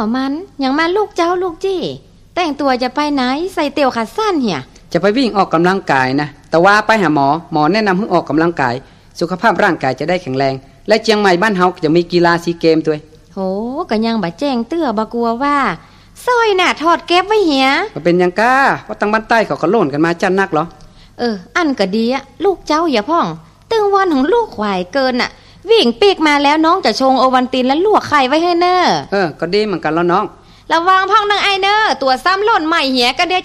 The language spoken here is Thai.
มันยังมาลูกเจ้าลูกจี้แต่งตัวจะไปไหนใส่เตี่ยวขาสั้นเหี่ยจะไปวิ่งออกกำลังกายนะแต่ว่าไปหาหมอแนะนำให้ออกกำลังกายสุขภาพร่างกายจะได้แข็งแรงและเชียงใหม่บ้านเฮาจะมีกีฬาซีเกมตัวโหก็ยังบ่แจ้งเตื้อบ่กลัวว่าซอยน่ะถอดเก็บไว้เหี่ยก็เป็นยังก้าเพราะทางบ้านใต้เขาก็โล่นกันมาจันนักเหรออันก็ดีอะลูกเจ้าอย่าพ่องตึงวันของลูกควายเกินน่ะวิ่งปีกมาแล้วน้องจะชงโอวัลตินและลวกไข่ไว้ให้เนอก็ดีเหมือนกันแล้วน้องระวังพ่องนางไอเนอตัวซ้ำหล่นใหม่เหี่ยก็เดี๋ยว